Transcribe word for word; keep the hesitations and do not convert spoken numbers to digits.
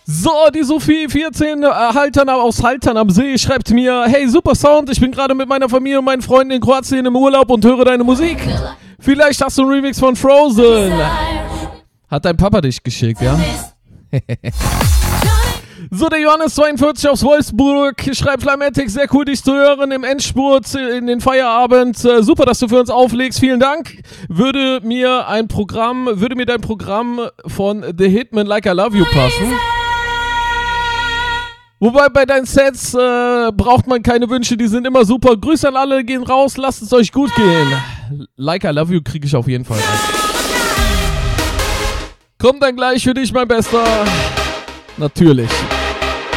So, die Sophie vierzehn äh, Haltern aus Haltern am See schreibt mir: Hey, super Sound, ich bin gerade mit meiner Familie und meinen Freunden in Kroatien im Urlaub und höre deine Musik. Vielleicht hast du einen Remix von Frozen. Hat dein Papa dich geschickt, ja? So, der Johannes zweiundvierzig aus Wolfsburg schreibt: Flymatic, sehr cool, dich zu hören im Endspurt in den Feierabend. Äh, super, dass du für uns auflegst, vielen Dank. Würde mir ein Programm, würde mir dein Programm von The Hitman Like I Love You passen? Wobei bei deinen Sets äh, braucht man keine Wünsche, die sind immer super. Grüße an alle, gehen raus, lasst es euch gut gehen. Like I Love You kriege ich auf jeden Fall rein. Kommt dann gleich für dich, mein Bester. Natürlich.